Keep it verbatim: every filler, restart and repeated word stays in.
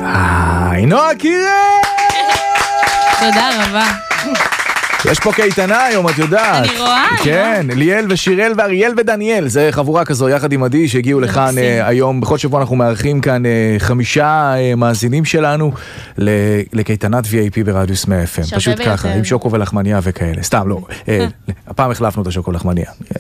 היי, נועה קירל! תודה רבה. יש פה קייטנה היום, את יודעת. אני רואה. כן, ליאל ושירל ואריאל ודניאל, זה חבורה כזו יחד עם עדי שהגיעו לכאן היום. בכל שבוע אנחנו מארחים כאן חמישה מאזינים שלנו לקייטנת וי איי פי ברדיוס מאה אף אם. פשוט ככה, עם שוקו ולחמניה וכאלה. סתם, לא. הפעם החלפנו את השוקו ולחמניה.